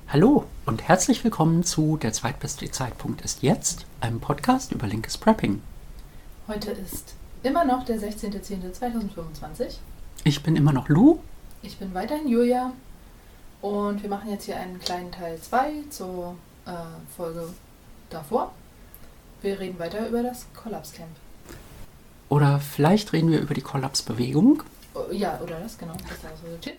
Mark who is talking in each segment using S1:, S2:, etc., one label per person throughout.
S1: Hallo und herzlich willkommen zu Der zweitbeste Zeitpunkt ist jetzt, einem Podcast über linkes Prepping.
S2: Heute ist immer noch der 16.10.2025.
S1: Ich bin immer noch Lou.
S2: Ich bin weiterhin Julia und wir machen jetzt hier einen kleinen Teil 2 zur Folge davor. Wir reden weiter über das Kollapscamp.
S1: Oder vielleicht reden wir über die Kollapsbewegung.
S2: Ja, oder das, genau. Das ist also Tipp.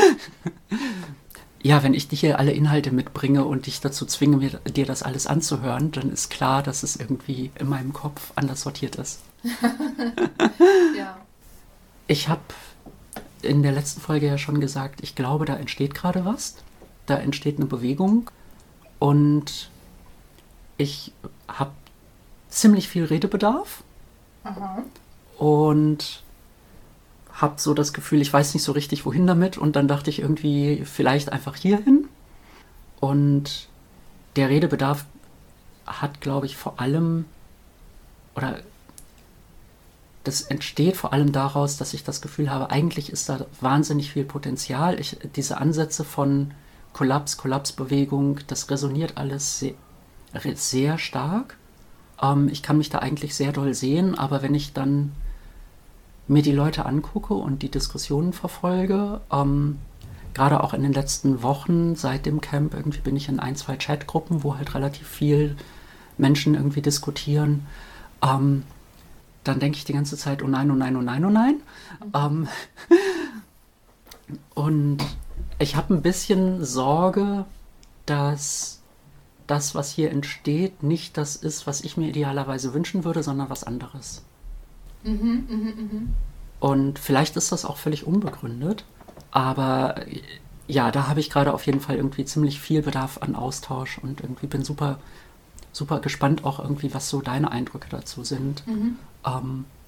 S1: Ja, wenn ich dir hier alle Inhalte mitbringe und dich dazu zwinge, dir das alles anzuhören, dann ist klar, dass es irgendwie in meinem Kopf anders sortiert ist.
S2: Ja.
S1: Ich habe in der letzten Folge ja schon gesagt, ich glaube, da entsteht gerade was. Da entsteht eine Bewegung und ich habe ziemlich viel Redebedarf.
S2: Aha.
S1: Und habe so das Gefühl, ich weiß nicht so richtig, wohin damit. Und dann dachte ich irgendwie, vielleicht einfach hierhin. Und der Redebedarf hat, glaube ich, vor allem, oder das entsteht vor allem daraus, dass ich das Gefühl habe, eigentlich ist da wahnsinnig viel Potenzial. Diese Ansätze von Kollapsbewegung, das resoniert alles sehr, sehr stark. Ich kann mich da eigentlich sehr doll sehen, aber wenn ich dann mir die Leute angucke und die Diskussionen verfolge, gerade auch in den letzten Wochen seit dem Camp, irgendwie bin ich in 1-2 Chatgruppen, wo halt relativ viel Menschen irgendwie diskutieren, dann denke ich die ganze Zeit, oh nein, oh nein, oh nein, oh nein. Und ich habe ein bisschen Sorge, dass das, was hier entsteht, nicht das ist, was ich mir idealerweise wünschen würde, sondern was anderes. Und vielleicht ist das auch völlig unbegründet, aber ja, da habe ich gerade auf jeden Fall irgendwie ziemlich viel Bedarf an Austausch und irgendwie bin super, super gespannt auch irgendwie, was so deine Eindrücke dazu sind.